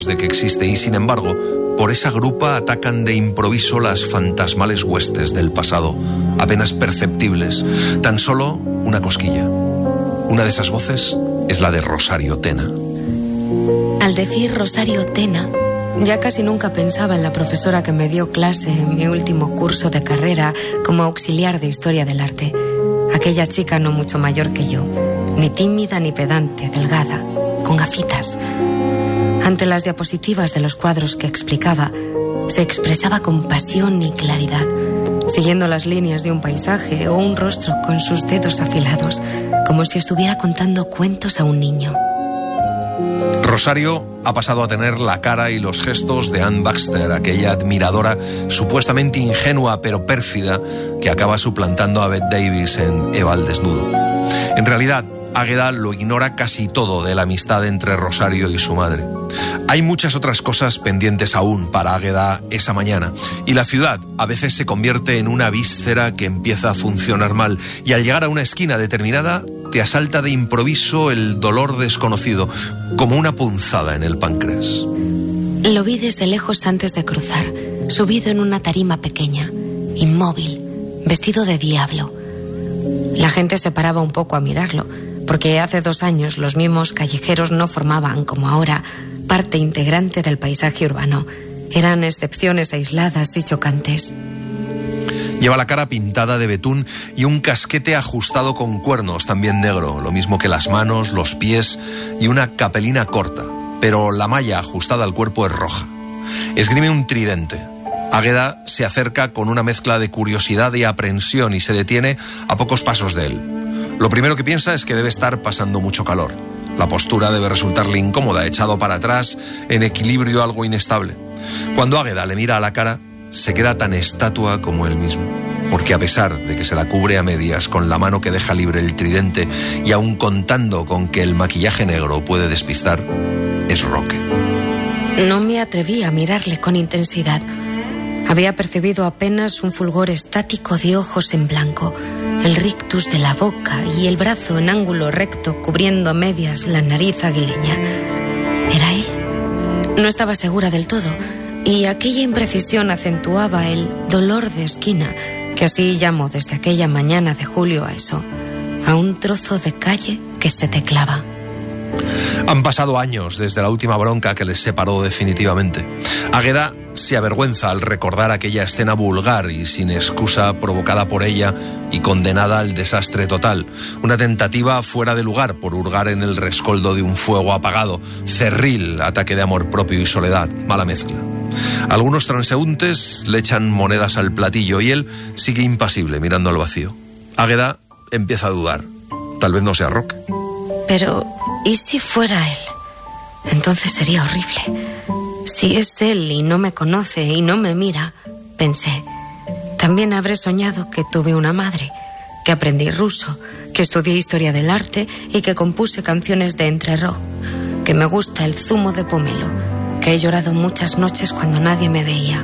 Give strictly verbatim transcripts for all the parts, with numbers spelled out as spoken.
de que existe y, sin embargo, por esa grupa atacan de improviso las fantasmales huestes del pasado, apenas perceptibles, tan solo una cosquilla. Una de esas voces es la de Rosario Tena. Al decir Rosario Tena, ya casi nunca pensaba en la profesora que me dio clase en mi último curso de carrera como auxiliar de Historia del Arte. Aquella chica no mucho mayor que yo, ni tímida ni pedante, delgada, con gafitas. Ante las diapositivas de los cuadros que explicaba, se expresaba con pasión y claridad, siguiendo las líneas de un paisaje o un rostro con sus dedos afilados, como si estuviera contando cuentos a un niño. Rosario ha pasado a tener la cara y los gestos de Anne Baxter, aquella admiradora supuestamente ingenua pero pérfida que acaba suplantando a Bette Davis en Eva al desnudo. En realidad, Águeda lo ignora casi todo de la amistad entre Rosario y su madre. Hay muchas otras cosas pendientes aún para Águeda esa mañana, y la ciudad a veces se convierte en una víscera que empieza a funcionar mal, y al llegar a una esquina determinada te asalta de improviso el dolor desconocido, como una punzada en el páncreas. Lo vi desde lejos antes de cruzar, subido en una tarima pequeña, inmóvil, vestido de diablo. La gente se paraba un poco a mirarlo, porque hace dos años los mismos callejeros no formaban, como ahora, parte integrante del paisaje urbano. Eran excepciones aisladas y chocantes. Lleva la cara pintada de betún y un casquete ajustado con cuernos, también negro, lo mismo que las manos, los pies y una capelina corta, pero la malla ajustada al cuerpo es roja. Esgrime un tridente. Águeda se acerca con una mezcla de curiosidad y aprensión y se detiene a pocos pasos de él. Lo primero que piensa es que debe estar pasando mucho calor. La postura debe resultarle incómoda, echado para atrás, en equilibrio algo inestable. Cuando Águeda le mira a la cara, se queda tan estatua como él mismo, porque a pesar de que se la cubre a medias con la mano que deja libre el tridente y aun contando con que el maquillaje negro puede despistar, es Roque. No me atreví a mirarle con intensidad. Había percibido apenas un fulgor estático de ojos en blanco, el rictus de la boca y el brazo en ángulo recto cubriendo a medias la nariz aguileña. ¿Era él? No estaba segura del todo, y aquella imprecisión acentuaba el dolor de esquina, que así llamo desde aquella mañana de julio a eso, a un trozo de calle que se te clava. Han pasado años desde la última bronca que les separó definitivamente. Águeda se avergüenza al recordar aquella escena vulgar y sin excusa provocada por ella y condenada al desastre total. Una tentativa fuera de lugar por hurgar en el rescoldo de un fuego apagado. Cerril ataque de amor propio y soledad. Mala mezcla. Algunos transeúntes le echan monedas al platillo y él sigue impasible mirando al vacío. Águeda empieza a dudar. Tal vez no sea Roque. Pero, ¿y si fuera él? Entonces sería horrible. Si es él y no me conoce y no me mira, pensé, también habré soñado que tuve una madre, que aprendí ruso, que estudié historia del arte y que compuse canciones de entre-rock, que me gusta el zumo de pomelo, que he llorado muchas noches cuando nadie me veía.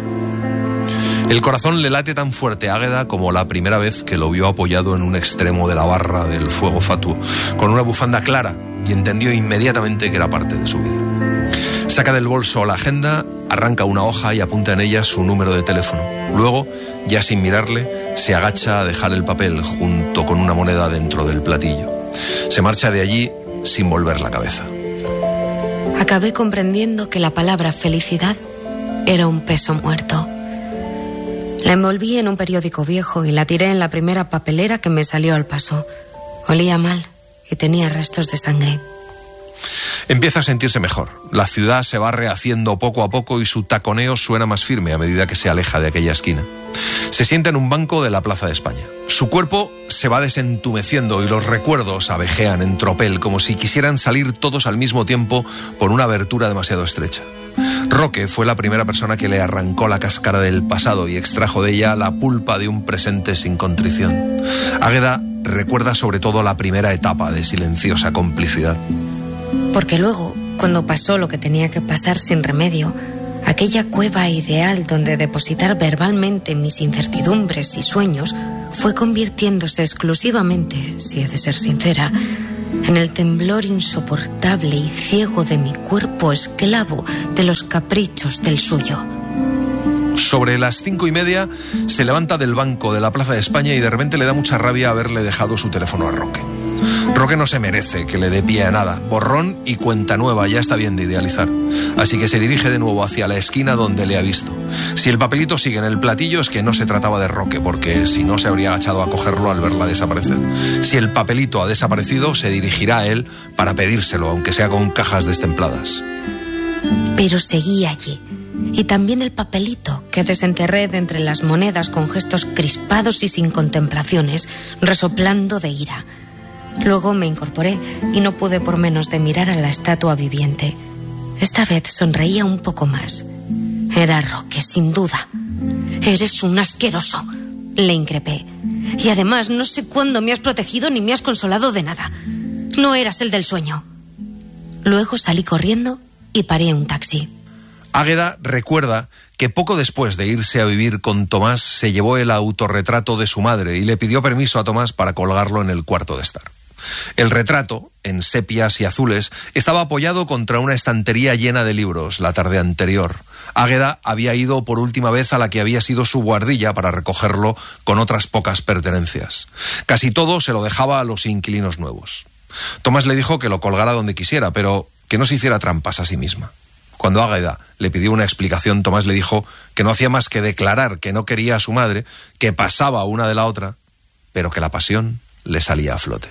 El corazón le late tan fuerte a Águeda como la primera vez que lo vio apoyado en un extremo de la barra del fuego fatuo, con una bufanda clara, y entendió inmediatamente que era parte de su vida. Saca del bolso la agenda, arranca una hoja y apunta en ella su número de teléfono. Luego, ya sin mirarle, se agacha a dejar el papel junto con una moneda dentro del platillo. Se marcha de allí sin volver la cabeza. Acabé comprendiendo que la palabra felicidad era un peso muerto. La envolví en un periódico viejo y la tiré en la primera papelera que me salió al paso. Olía mal y tenía restos de sangre. Empieza a sentirse mejor. La ciudad se va rehaciendo poco a poco y su taconeo suena más firme a medida que se aleja de aquella esquina. Se sienta en un banco de la Plaza de España. Su cuerpo se va desentumeciendo y los recuerdos abejean en tropel, como si quisieran salir todos al mismo tiempo por una abertura demasiado estrecha. Roque fue la primera persona que le arrancó la cáscara del pasado y extrajo de ella la pulpa de un presente sin contrición. Águeda recuerda sobre todo la primera etapa de silenciosa complicidad. Porque luego, cuando pasó lo que tenía que pasar sin remedio, aquella cueva ideal donde depositar verbalmente mis incertidumbres y sueños fue convirtiéndose exclusivamente, si he de ser sincera, en el temblor insoportable y ciego de mi cuerpo, esclavo de los caprichos del suyo. Sobre las cinco y media se levanta del banco de la Plaza de España y de repente le da mucha rabia haberle dejado su teléfono a Roque. Roque no se merece que le dé pie a nada. Borrón y cuenta nueva, ya está bien de idealizar. Así que se dirige de nuevo hacia la esquina donde le ha visto. Si el papelito sigue en el platillo es que no se trataba de Roque, porque si no se habría agachado a cogerlo al verla desaparecer. Si el papelito ha desaparecido, se dirigirá a él para pedírselo, aunque sea con cajas destempladas. Pero seguí allí. Y también el papelito, que desenterré de entre las monedas con gestos crispados y sin contemplaciones, resoplando de ira. Luego me incorporé y no pude por menos de mirar a la estatua viviente. Esta vez sonreía un poco más. Era Roque, sin duda. «Eres un asqueroso», le increpé. «Y además no sé cuándo me has protegido ni me has consolado de nada. No eras el del sueño». Luego salí corriendo y paré un taxi. Águeda recuerda que poco después de irse a vivir con Tomás se llevó el autorretrato de su madre y le pidió permiso a Tomás para colgarlo en el cuarto de estar. El retrato, en sepias y azules, estaba apoyado contra una estantería llena de libros la tarde anterior. Águeda había ido por última vez a la que había sido su guardilla para recogerlo con otras pocas pertenencias. Casi todo se lo dejaba a los inquilinos nuevos. Tomás le dijo que lo colgara donde quisiera, pero que no se hiciera trampas a sí misma. Cuando Águeda le pidió una explicación, Tomás le dijo que no hacía más que declarar que no quería a su madre, que pasaba una de la otra, pero que la pasión le salía a flote.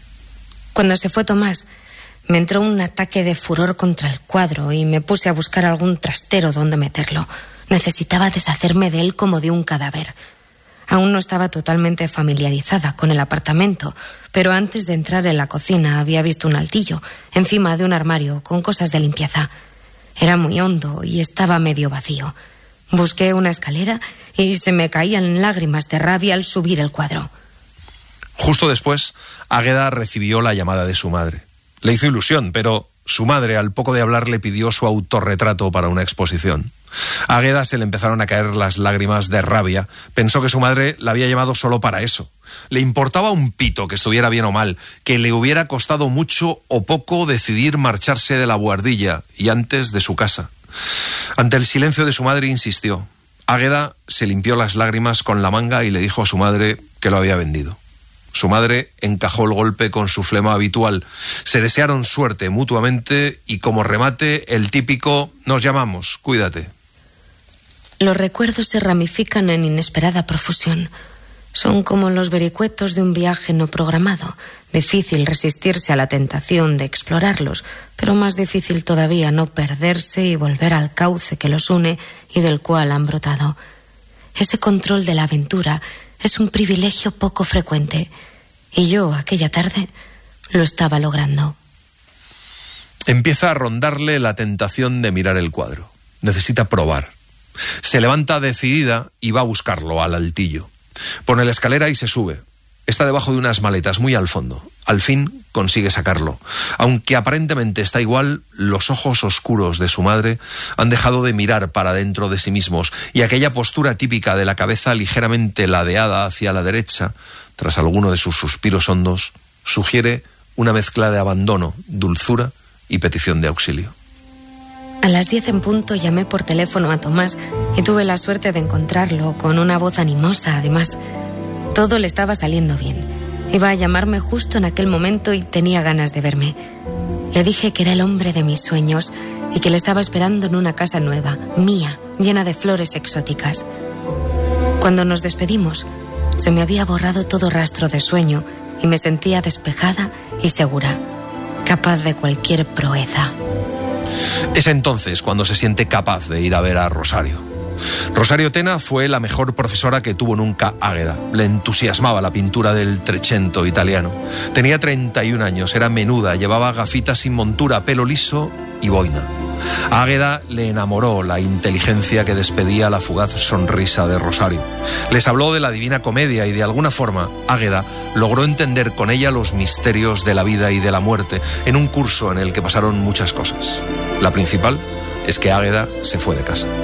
Cuando se fue Tomás, me entró un ataque de furor contra el cuadro y me puse a buscar algún trastero donde meterlo. Necesitaba deshacerme de él como de un cadáver. Aún no estaba totalmente familiarizada con el apartamento, pero antes de entrar en la cocina había visto un altillo encima de un armario con cosas de limpieza. Era muy hondo y estaba medio vacío. Busqué una escalera y se me caían lágrimas de rabia al subir el cuadro. Justo después, Águeda recibió la llamada de su madre. Le hizo ilusión, pero su madre, al poco de hablar, le pidió su autorretrato para una exposición. A Águeda se le empezaron a caer las lágrimas de rabia. Pensó que su madre la había llamado solo para eso. Le importaba un pito que estuviera bien o mal, que le hubiera costado mucho o poco decidir marcharse de la buhardilla y antes de su casa. Ante el silencio de su madre insistió. Águeda se limpió las lágrimas con la manga y le dijo a su madre que lo había vendido. Su madre encajó el golpe con su flema habitual. Se desearon suerte mutuamente y como remate el típico «nos llamamos, cuídate». Los recuerdos se ramifican en inesperada profusión. Son como los vericuetos de un viaje no programado. Difícil resistirse a la tentación de explorarlos, pero más difícil todavía no perderse y volver al cauce que los une y del cual han brotado. Ese control de la aventura es un privilegio poco frecuente, y yo, aquella tarde, lo estaba logrando. Empieza a rondarle la tentación de mirar el cuadro. Necesita probar. Se levanta decidida y va a buscarlo al altillo. Pone la escalera y se sube. Está debajo de unas maletas muy al fondo. Al fin consigue sacarlo. Aunque aparentemente está igual, los ojos oscuros de su madre han dejado de mirar para dentro de sí mismos y aquella postura típica de la cabeza ligeramente ladeada hacia la derecha, tras alguno de sus suspiros hondos, sugiere una mezcla de abandono, dulzura y petición de auxilio. A las diez en punto llamé por teléfono a Tomás y tuve la suerte de encontrarlo con una voz animosa, además. Todo le estaba saliendo bien. Iba a llamarme justo en aquel momento y tenía ganas de verme. Le dije que era el hombre de mis sueños y que le estaba esperando en una casa nueva, mía, llena de flores exóticas. Cuando nos despedimos, se me había borrado todo rastro de sueño y me sentía despejada y segura, capaz de cualquier proeza. Es entonces cuando se siente capaz de ir a ver a Rosario. Rosario Tena fue la mejor profesora que tuvo nunca Águeda. Le entusiasmaba la pintura del Trecento italiano. Tenía treinta y un años, era menuda, llevaba gafitas sin montura, pelo liso y boina. A Águeda le enamoró la inteligencia que despedía la fugaz sonrisa de Rosario. Les habló de la Divina Comedia y de alguna forma Águeda logró entender con ella los misterios de la vida y de la muerte en un curso en el que pasaron muchas cosas. La principal es que Águeda se fue de casa.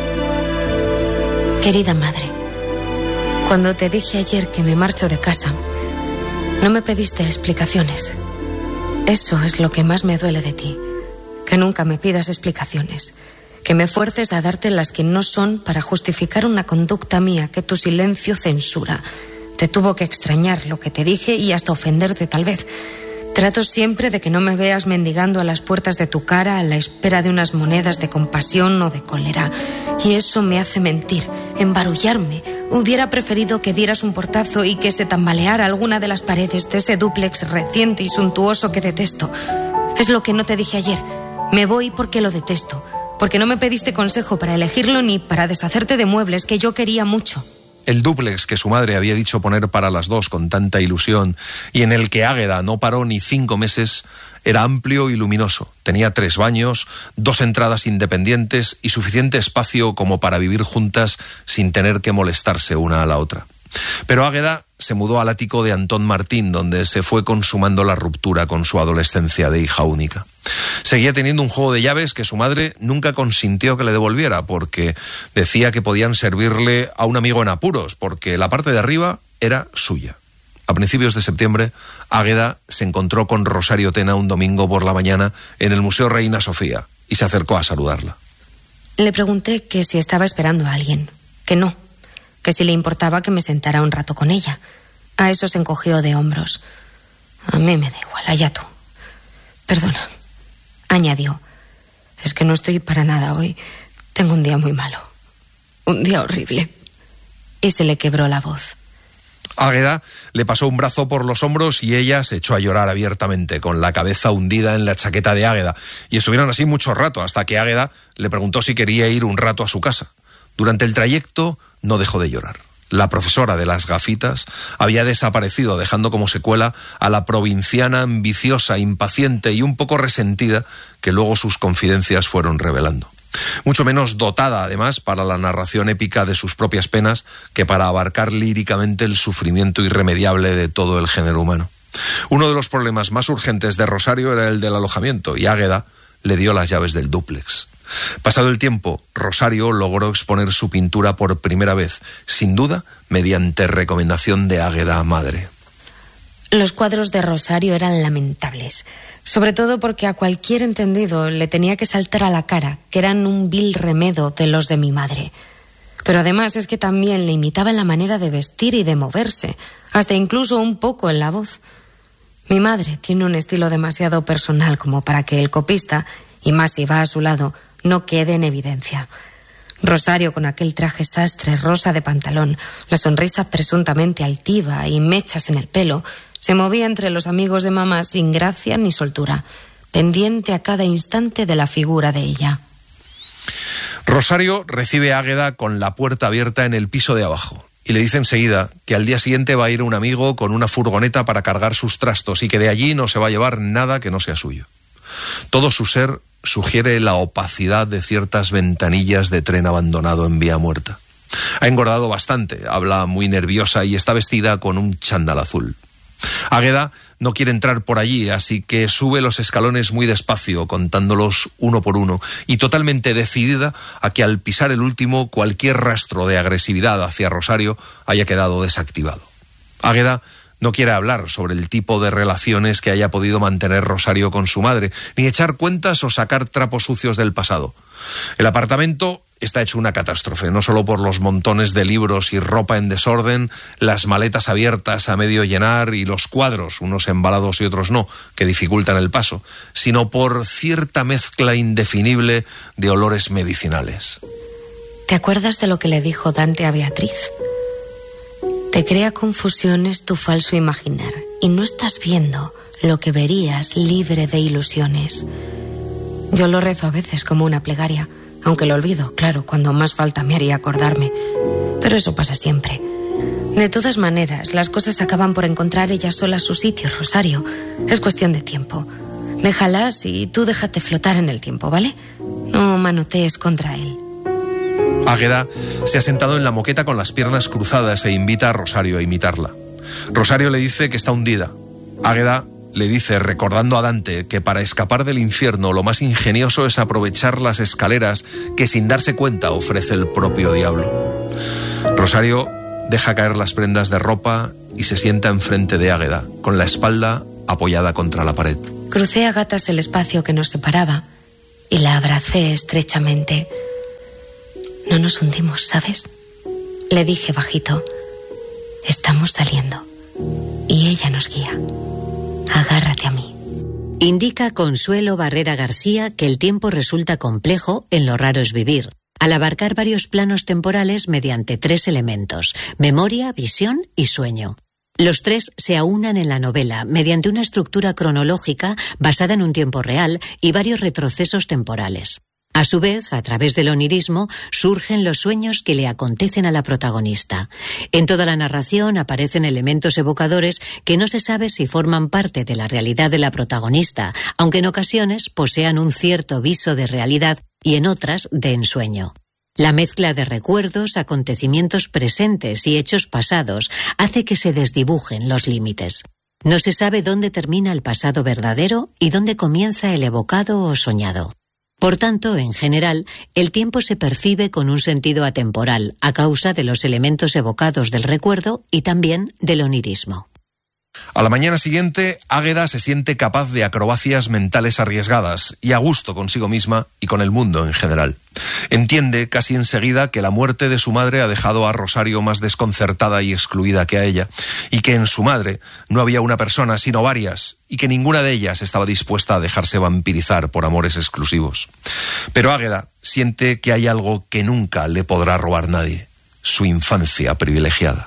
Querida madre, cuando te dije ayer que me marcho de casa, no me pediste explicaciones. Eso es lo que más me duele de ti, que nunca me pidas explicaciones, que me fuerces a darte las que no son para justificar una conducta mía que tu silencio censura. Te tuvo que extrañar lo que te dije y hasta ofenderte tal vez. Trato siempre de que no me veas mendigando a las puertas de tu cara a la espera de unas monedas de compasión o de cólera. Y eso me hace mentir, embarullarme. Hubiera preferido que dieras un portazo y que se tambaleara alguna de las paredes de ese dúplex reciente y suntuoso que detesto. Es lo que no te dije ayer. Me voy porque lo detesto. Porque no me pediste consejo para elegirlo ni para deshacerte de muebles que yo quería mucho. El dúplex que su madre había dicho poner para las dos con tanta ilusión y en el que Águeda no paró ni cinco meses, era amplio y luminoso. Tenía tres baños, dos entradas independientes y suficiente espacio como para vivir juntas sin tener que molestarse una a la otra. Pero Águeda se mudó al ático de Antón Martín, donde se fue consumando la ruptura con su adolescencia de hija única. Seguía teniendo un juego de llaves que su madre nunca consintió que le devolviera, porque decía que podían servirle a un amigo en apuros, porque la parte de arriba era suya. A principios de septiembre, Águeda se encontró con Rosario Tena un domingo por la mañana en el Museo Reina Sofía y se acercó a saludarla. Le pregunté que si estaba esperando a alguien, que no, que si le importaba que me sentara un rato con ella. A eso se encogió de hombros. A mí me da igual, allá tú. Perdona, añadió. Es que no estoy para nada hoy. Tengo un día muy malo. Un día horrible. Y se le quebró la voz. Águeda le pasó un brazo por los hombros y ella se echó a llorar abiertamente, con la cabeza hundida en la chaqueta de Águeda. Y estuvieron así mucho rato, hasta que Águeda le preguntó si quería ir un rato a su casa. Durante el trayecto no dejó de llorar. La profesora de las gafitas había desaparecido, dejando como secuela a la provinciana ambiciosa, impaciente y un poco resentida que luego sus confidencias fueron revelando. Mucho menos dotada, además, para la narración épica de sus propias penas que para abarcar líricamente el sufrimiento irremediable de todo el género humano. Uno de los problemas más urgentes de Rosario era el del alojamiento, y Águeda le dio las llaves del dúplex. Pasado el tiempo, Rosario logró exponer su pintura por primera vez, sin duda, mediante recomendación de Águeda madre. Los cuadros de Rosario eran lamentables, sobre todo porque a cualquier entendido le tenía que saltar a la cara que eran un vil remedo de los de mi madre. Pero además es que también le imitaba en la manera de vestir y de moverse, hasta incluso un poco en la voz. Mi madre tiene un estilo demasiado personal como para que el copista, y más si va a su lado, no quede en evidencia. Rosario, con aquel traje sastre rosa de pantalón, la sonrisa presuntamente altiva y mechas en el pelo, se movía entre los amigos de mamá sin gracia ni soltura, pendiente a cada instante de la figura de ella. Rosario recibe a Águeda con la puerta abierta en el piso de abajo y le dice enseguida que al día siguiente va a ir un amigo con una furgoneta para cargar sus trastos y que de allí no se va a llevar nada que no sea suyo. Todo su ser sugiere la opacidad de ciertas ventanillas de tren abandonado en vía muerta. Ha engordado bastante, habla muy nerviosa y está vestida con un chándal azul. Águeda no quiere entrar por allí, así que sube los escalones muy despacio, contándolos uno por uno, y totalmente decidida a que al pisar el último cualquier rastro de agresividad hacia Rosario haya quedado desactivado. Águeda no quiere hablar sobre el tipo de relaciones que haya podido mantener Rosario con su madre, ni echar cuentas o sacar trapos sucios del pasado. El apartamento está hecho una catástrofe, no solo por los montones de libros y ropa en desorden, las maletas abiertas a medio llenar y los cuadros, unos embalados y otros no, que dificultan el paso, sino por cierta mezcla indefinible de olores medicinales. ¿Te acuerdas de lo que le dijo Dante a Beatriz? Te crea confusiones tu falso imaginar y no estás viendo lo que verías libre de ilusiones. Yo lo rezo a veces como una plegaria, aunque lo olvido, claro, cuando más falta me haría acordarme. Pero eso pasa siempre. De todas maneras, las cosas acaban por encontrar ellas solas su sitio, Rosario. Es cuestión de tiempo. Déjalas y tú déjate flotar en el tiempo, ¿vale? No manotees contra él. Águeda se ha sentado en la moqueta con las piernas cruzadas e invita a Rosario a imitarla. Rosario le dice que está hundida. Águeda le dice, recordando a Dante, que para escapar del infierno lo más ingenioso es aprovechar las escaleras que sin darse cuenta ofrece el propio diablo. Rosario deja caer las prendas de ropa y se sienta enfrente de Águeda, con la espalda apoyada contra la pared. Crucé a gatas el espacio que nos separaba y la abracé estrechamente. No nos hundimos, ¿sabes? Le dije bajito. Estamos saliendo y ella nos guía. Agárrate a mí. Indica Consuelo Barrera García que el tiempo resulta complejo en Lo raro es vivir, al abarcar varios planos temporales mediante tres elementos: memoria, visión y sueño. Los tres se aunan en la novela mediante una estructura cronológica basada en un tiempo real y varios retrocesos temporales. A su vez, a través del onirismo, surgen los sueños que le acontecen a la protagonista. En toda la narración aparecen elementos evocadores que no se sabe si forman parte de la realidad de la protagonista, aunque en ocasiones posean un cierto viso de realidad y en otras de ensueño. La mezcla de recuerdos, acontecimientos presentes y hechos pasados hace que se desdibujen los límites. No se sabe dónde termina el pasado verdadero y dónde comienza el evocado o soñado. Por tanto, en general, el tiempo se percibe con un sentido atemporal a causa de los elementos evocados del recuerdo y también del onirismo. A la mañana siguiente, Águeda se siente capaz de acrobacias mentales arriesgadas y a gusto consigo misma y con el mundo en general. Entiende casi enseguida que la muerte de su madre ha dejado a Rosario más desconcertada y excluida que a ella, y que en su madre no había una persona sino varias, y que ninguna de ellas estaba dispuesta a dejarse vampirizar por amores exclusivos. Pero Águeda siente que hay algo que nunca le podrá robar nadie: su infancia privilegiada.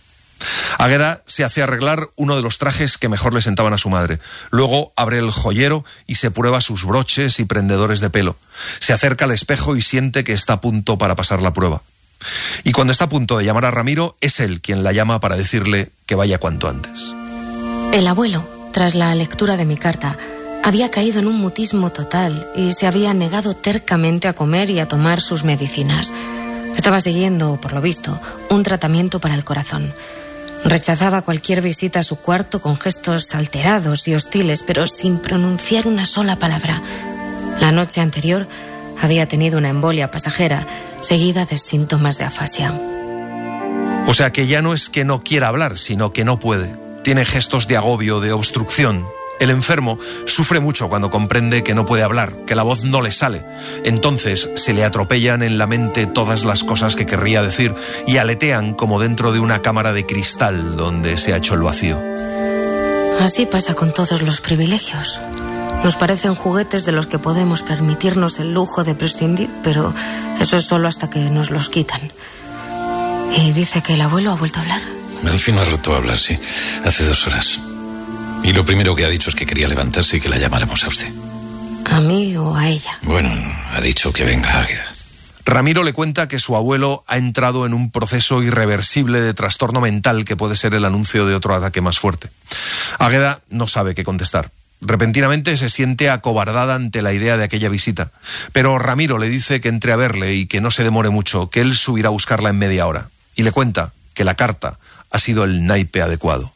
Águeda se hace arreglar uno de los trajes que mejor le sentaban a su madre. Luego abre el joyero y se prueba sus broches y prendedores de pelo. Se acerca al espejo y siente que está a punto para pasar la prueba. Y cuando está a punto de llamar a Ramiro, es él quien la llama para decirle que vaya cuanto antes. El abuelo, tras la lectura de mi carta, había caído en un mutismo total y se había negado tercamente a comer y a tomar sus medicinas. Estaba siguiendo, por lo visto, un tratamiento para el corazón. Rechazaba cualquier visita a su cuarto con gestos alterados y hostiles, pero sin pronunciar una sola palabra. La noche anterior había tenido una embolia pasajera, seguida de síntomas de afasia. O sea que ya no es que no quiera hablar, sino que no puede. Tiene gestos de agobio, de obstrucción. El enfermo sufre mucho cuando comprende que no puede hablar, que la voz no le sale. Entonces se le atropellan en la mente todas las cosas que querría decir y aletean como dentro de una cámara de cristal donde se ha hecho el vacío. Así pasa con todos los privilegios. Nos parecen juguetes de los que podemos permitirnos el lujo de prescindir, pero eso es solo hasta que nos los quitan. Y dice que el abuelo ha vuelto a hablar. Al fin ha roto a hablar, sí. Hace dos horas. Y lo primero que ha dicho es que quería levantarse y que la llamáramos a usted. ¿A mí o a ella? Bueno, ha dicho que venga, Águeda. Ramiro le cuenta que su abuelo ha entrado en un proceso irreversible de trastorno mental que puede ser el anuncio de otro ataque más fuerte. Águeda no sabe qué contestar. Repentinamente se siente acobardada ante la idea de aquella visita. Pero Ramiro le dice que entre a verle y que no se demore mucho, que él subirá a buscarla en media hora. Y le cuenta que la carta ha sido el naipe adecuado.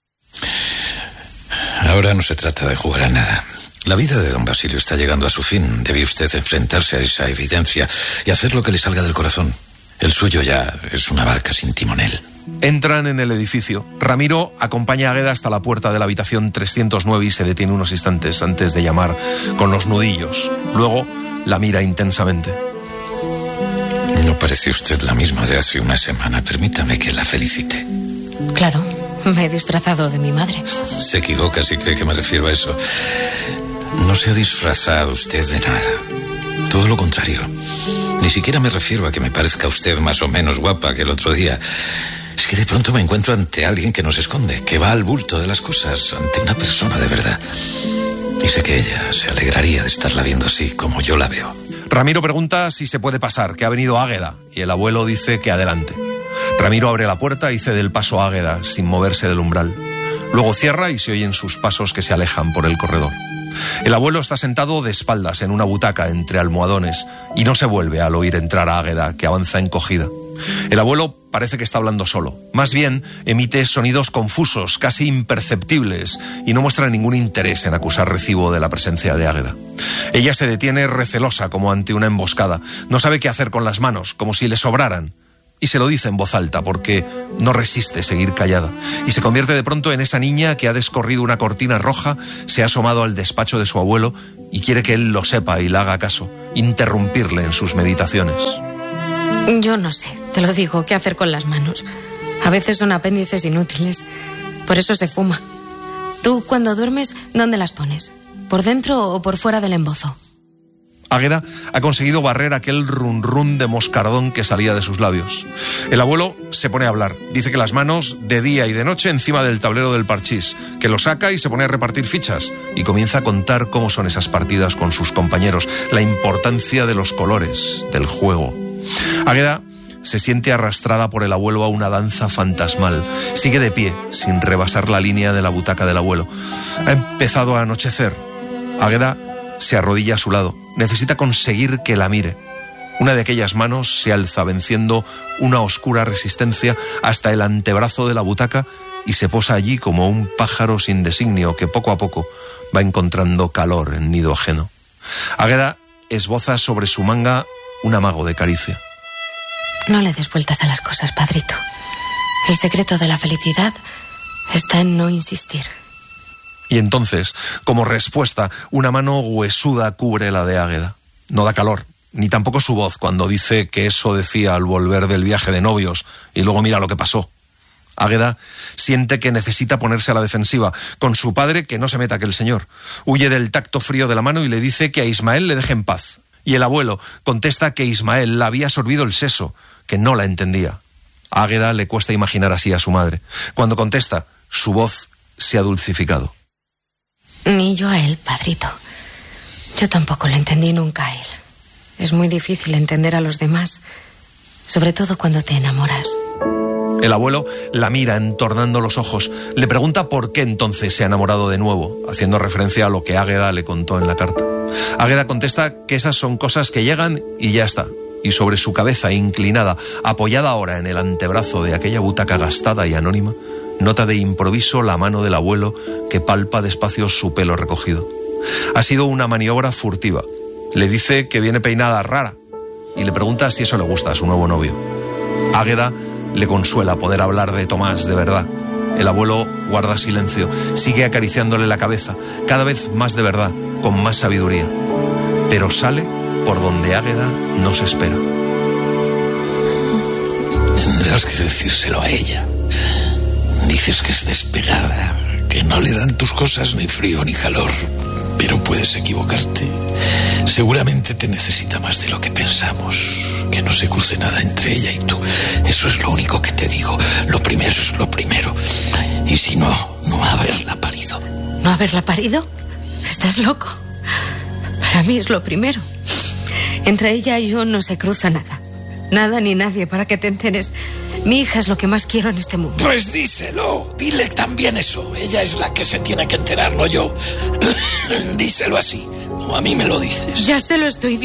Ahora no se trata de jugar a nada. La vida de don Basilio está llegando a su fin. Debe usted enfrentarse a esa evidencia y hacer lo que le salga del corazón. El suyo ya es una barca sin timonel. Entran en el edificio. Ramiro acompaña a Águeda hasta la puerta de la habitación trescientos nueve y se detiene unos instantes antes de llamar con los nudillos. Luego la mira intensamente. No parece usted la misma de hace una semana. Permítame que la felicite. Claro, me he disfrazado de mi madre. Se equivoca si cree que me refiero a eso. No se ha disfrazado usted de nada. Todo lo contrario. Ni siquiera me refiero a que me parezca usted más o menos guapa que el otro día. Es que de pronto me encuentro ante alguien que no se esconde, que va al bulto de las cosas, ante una persona de verdad. Y sé que ella se alegraría de estarla viendo así, como yo la veo. Ramiro pregunta si se puede pasar, que ha venido Águeda, y el abuelo dice que adelante. Ramiro abre la puerta y cede el paso a Águeda, sin moverse del umbral. Luego cierra y se oyen sus pasos que se alejan por el corredor. El abuelo está sentado de espaldas en una butaca entre almohadones y no se vuelve al oír entrar a Águeda, que avanza encogida. El abuelo parece que está hablando solo. Más bien, emite sonidos confusos, casi imperceptibles, y no muestra ningún interés en acusar recibo de la presencia de Águeda. Ella se detiene recelosa como ante una emboscada. No sabe qué hacer con las manos, como si le sobraran. y se lo dice en voz alta porque no resiste seguir callada y se convierte de pronto en esa niña que ha descorrido una cortina roja, se ha asomado al despacho de su abuelo y quiere que él lo sepa y le haga caso, interrumpirle en sus meditaciones. Yo no sé, te lo digo, qué hacer con las manos. A veces son apéndices inútiles, por eso se fuma. Tú, cuando duermes, ¿dónde las pones? ¿Por dentro o por fuera del embozo? Águeda ha conseguido barrer aquel run run de moscardón que salía de sus labios. El abuelo se pone a hablar. Dice que las manos de día y de noche encima del tablero del parchís, que lo saca y se pone a repartir fichas y comienza a contar cómo son esas partidas con sus compañeros, la importancia de los colores, del juego. Águeda se siente arrastrada por el abuelo a una danza fantasmal. Sigue de pie, sin rebasar la línea de la butaca del abuelo. Ha empezado a anochecer. Águeda se arrodilla a su lado. Necesita conseguir que la mire. Una de aquellas manos se alza venciendo una oscura resistencia hasta el antebrazo de la butaca y se posa allí como un pájaro sin designio que poco a poco va encontrando calor en nido ajeno. Águeda esboza sobre su manga un amago de caricia. No le des vueltas a las cosas, padrito. El secreto de la felicidad está en no insistir. Y entonces, como respuesta, una mano huesuda cubre la de Águeda. No da calor, ni tampoco su voz cuando dice que eso decía al volver del viaje de novios y luego mira lo que pasó. Águeda siente que necesita ponerse a la defensiva, con su padre que no se meta aquel señor. Huye del tacto frío de la mano y le dice que a Ismael le deje en paz. Y el abuelo contesta que Ismael la había sorbido el seso, que no la entendía. A Águeda le cuesta imaginar así a su madre. Cuando contesta, su voz se ha dulcificado. Ni yo a él, padrito. Yo tampoco le entendí nunca a él. Es muy difícil entender a los demás, sobre todo cuando te enamoras. El abuelo la mira entornando los ojos. Le pregunta por qué entonces se ha enamorado de nuevo, haciendo referencia a lo que Águeda le contó en la carta. Águeda contesta que esas son cosas que llegan y ya está. Y sobre su cabeza inclinada, apoyada ahora en el antebrazo de aquella butaca gastada y anónima, nota de improviso la mano del abuelo que palpa despacio su pelo recogido. Ha sido una maniobra furtiva. Le dice que viene peinada rara y le pregunta si eso le gusta a su nuevo novio. Águeda le consuela poder hablar de Tomás de verdad. El abuelo guarda silencio, sigue acariciándole la cabeza, cada vez más de verdad, con más sabiduría. Pero sale por donde Águeda no se espera. Tendrás que decírselo a ella. Dices que es despegada, que no le dan tus cosas ni frío ni calor, pero puedes equivocarte. Seguramente te necesita más de lo que pensamos, que no se cruce nada entre ella y tú. Eso es lo único que te digo. Lo primero es lo primero. Y si no, no haberla parido. ¿No haberla parido? ¿Estás loco? Para mí es lo primero. Entre ella y yo no se cruza nada. Nada ni nadie, para que te enteres. Mi hija es lo que más quiero en este mundo. Pues díselo, dile también eso. Ella es la que se tiene que enterar, no yo. Díselo así, como a mí me lo dices. Ya se lo estoy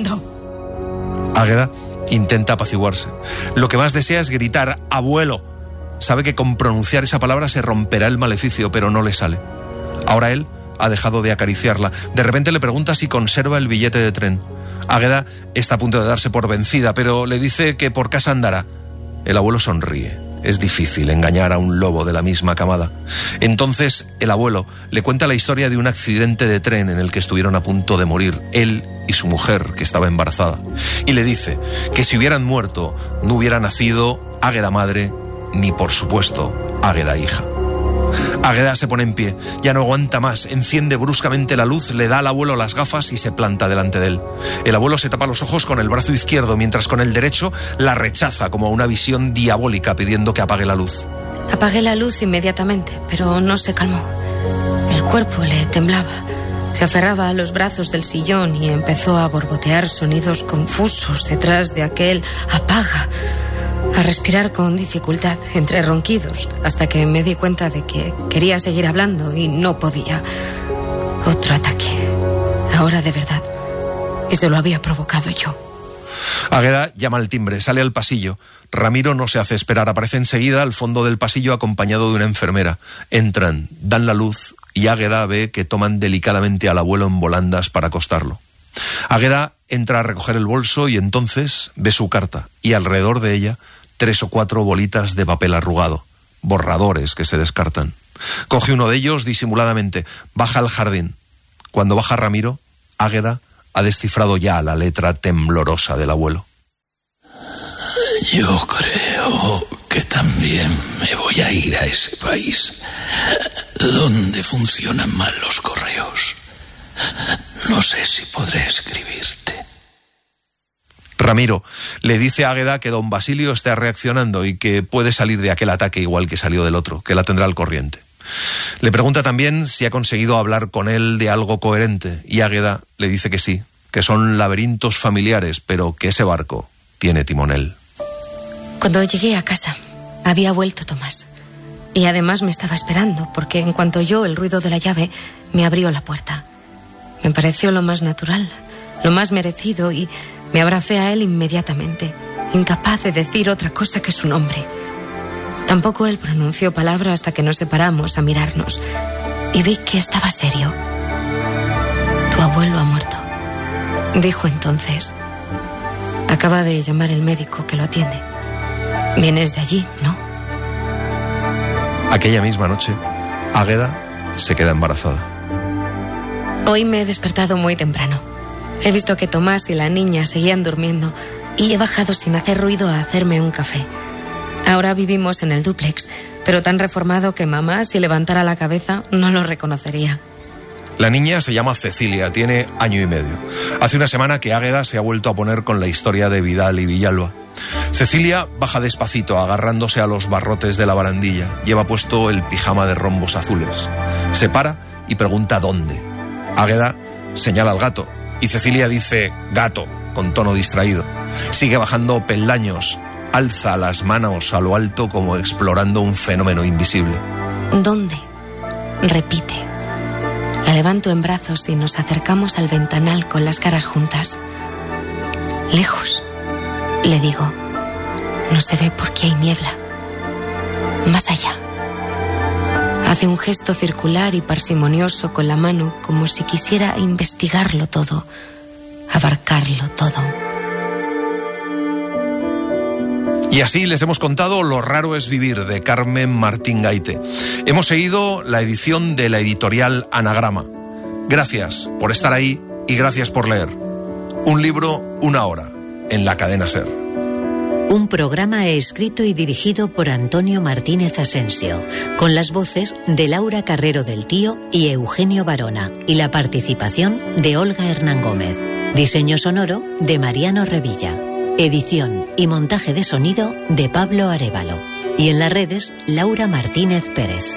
diciendo. Águeda intenta apaciguarse. Lo que más desea es gritar abuelo. Sabe que con pronunciar esa palabra se romperá el maleficio, pero no le sale. Ahora él ha dejado de acariciarla. De repente le pregunta si conserva el billete de tren. Águeda está a punto de darse por vencida, pero le dice que por casa andará. El abuelo sonríe. Es difícil engañar a un lobo de la misma camada. Entonces el abuelo le cuenta la historia de un accidente de tren en el que estuvieron a punto de morir él y su mujer, que estaba embarazada. Y le dice que si hubieran muerto, no hubiera nacido Águeda madre, ni por supuesto Águeda hija. Águeda se pone en pie, ya no aguanta más, enciende bruscamente la luz, le da al abuelo las gafas y se planta delante de él. El abuelo se tapa los ojos con el brazo izquierdo, mientras con el derecho la rechaza como una visión diabólica pidiendo que apague la luz. Apagué la luz inmediatamente, pero no se calmó. El cuerpo le temblaba. Se aferraba a los brazos del sillón y empezó a borbotear sonidos confusos detrás de aquel apaga. A respirar con dificultad, entre ronquidos, hasta que me di cuenta de que quería seguir hablando y no podía. Otro ataque. Ahora de verdad. Y se lo había provocado yo. Águeda llama al timbre, sale al pasillo. Ramiro no se hace esperar, aparece enseguida al fondo del pasillo acompañado de una enfermera. Entran, dan la luz y Águeda ve que toman delicadamente al abuelo en volandas para acostarlo. Águeda entra a recoger el bolso y entonces ve su carta y alrededor de ella tres o cuatro bolitas de papel arrugado, borradores que se descartan. Coge uno de ellos disimuladamente, baja al jardín. Cuando baja Ramiro, Águeda ha descifrado ya la letra temblorosa del abuelo. Yo creo que también me voy a ir a ese país donde funcionan mal los correos. No sé si podré escribirte. Ramiro le dice a Águeda que don Basilio está reaccionando y que puede salir de aquel ataque igual que salió del otro, que la tendrá al corriente. Le pregunta también si ha conseguido hablar con él de algo coherente y Águeda le dice que sí, que son laberintos familiares, pero que ese barco tiene timonel. Cuando llegué a casa, había vuelto Tomás. Y además me estaba esperando, porque en cuanto oyó el ruido de la llave, me abrió la puerta. Me pareció lo más natural, lo más merecido, y me abracé a él inmediatamente, incapaz de decir otra cosa que su nombre. Tampoco él pronunció palabra hasta que nos separamos a mirarnos, y vi que estaba serio. Tu abuelo ha muerto, dijo entonces. Acaba de llamar el médico que lo atiende. Vienes de allí, ¿no? Aquella misma noche, Águeda se queda embarazada. Hoy me he despertado muy temprano. He visto que Tomás y la niña seguían durmiendo y he bajado sin hacer ruido a hacerme un café. Ahora vivimos en el dúplex, pero tan reformado que mamá, si levantara la cabeza, no lo reconocería. La niña se llama Cecilia, tiene año y medio. Hace una semana que Águeda se ha vuelto a poner con la historia de Vidal y Villalba. Cecilia baja despacito, agarrándose a los barrotes de la barandilla. Lleva puesto el pijama de rombos azules. Se para y pregunta dónde. Águeda señala al gato y Cecilia dice gato, con tono distraído. Sigue bajando peldaños, alza las manos a lo alto como explorando un fenómeno invisible. ¿Dónde? Repite. La levanto en brazos y nos acercamos al ventanal con las caras juntas. Lejos, le digo. No se ve porque hay niebla. Más allá. Hace un gesto circular y parsimonioso con la mano, como si quisiera investigarlo todo, abarcarlo todo. Y así les hemos contado Lo raro es vivir, de Carmen Martín Gaite. Hemos seguido la edición de la editorial Anagrama. Gracias por estar ahí y gracias por leer. Un libro, una hora, en la cadena SER. Un programa escrito y dirigido por Antonio Martínez Asensio, con las voces de Laura Carrero del Tío y Eugenio Barona, y la participación de Olga Hernán Gómez. Diseño sonoro de Mariano Revilla. Edición y montaje de sonido de Pablo Arévalo. Y en las redes, Laura Martínez Pérez.